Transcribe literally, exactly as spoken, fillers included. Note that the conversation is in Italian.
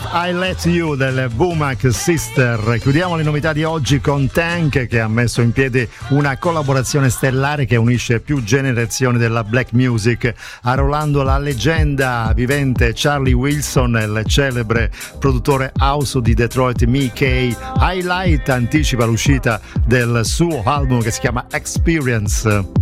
I Let You delle Bumak Sister. Chiudiamo le novità di oggi con Tank, che ha messo in piedi una collaborazione stellare che unisce più generazioni della black music, arruolando la leggenda vivente Charlie Wilson e il celebre produttore house di Detroit Mickey. Highlight anticipa l'uscita del suo album che si chiama Experience.